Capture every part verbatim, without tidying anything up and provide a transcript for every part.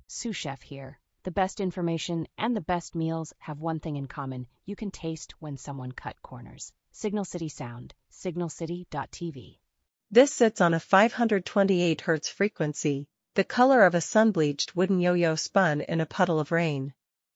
Sous Chef here. The best information and the best meals have one thing in common. You can taste when someone cut corners. Signal City Sound, signal city dot t v. This sits on a five hundred twenty-eight hertz frequency, the color of a sun-bleached wooden yo-yo spun in a puddle of rain.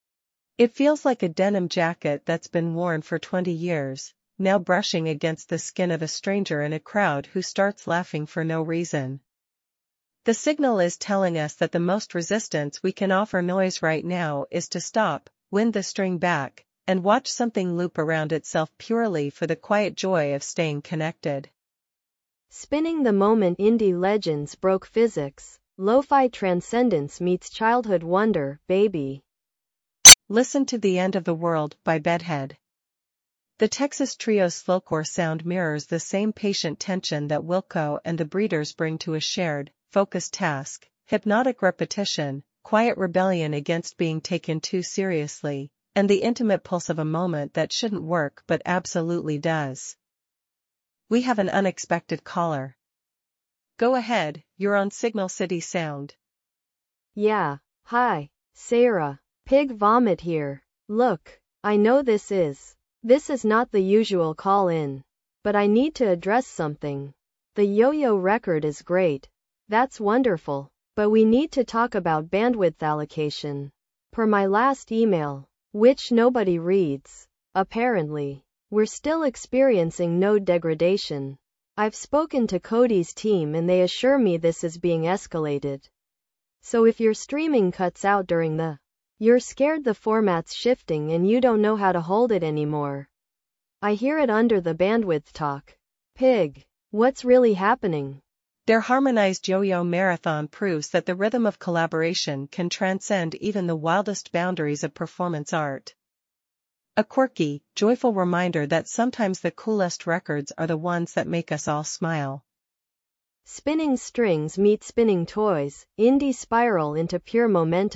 It feels like a denim jacket that's been worn for twenty years, now brushing against the skin of a stranger in a crowd who starts laughing for no reason. The signal is telling us that the most resistance we can offer noise right now is to stop, wind the string back, and watch something loop around itself purely for the quiet joy of staying connected. Spinning the moment indie legends broke physics, lo-fi transcendence meets childhood wonder, baby. Listen to The End of the World by Bedhead. The Texas Trio's slowcore sound mirrors the same patient tension that Wilco and the Breeders bring to a shared, focused task, hypnotic repetition, quiet rebellion against being taken too seriously, and the intimate pulse of a moment that shouldn't work but absolutely does. We have an unexpected caller. Go ahead, you're on Signal City Sound. Yeah, hi, Sarah. Pig Vomit here. Look, I know this is. This is not the usual call-in. But I need to address something. The yo-yo record is great. That's wonderful. But we need to talk about bandwidth allocation. Per my last email, which nobody reads, apparently, we're still experiencing node degradation. I've spoken to Cody's team and they assure me this is being escalated. So if your streaming cuts out during the You're scared the format's shifting and you don't know how to hold it anymore. I hear it under the bandwidth talk. Pig, what's really happening? Their harmonized yo-yo marathon proves that the rhythm of collaboration can transcend even the wildest boundaries of performance art. A quirky, joyful reminder that sometimes the coolest records are the ones that make us all smile. Spinning strings meet spinning toys, indie spiral into pure momentum.